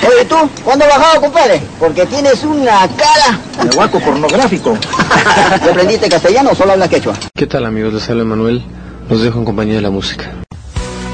Oye, ¿tú? ¿Cuándo has bajado, compadre? Porque tienes una cara de guaco pornográfico. ¿Ya aprendiste castellano o solo hablas quechua? ¿Qué tal, amigos? Les habla Manuel. Los dejo en compañía de la música.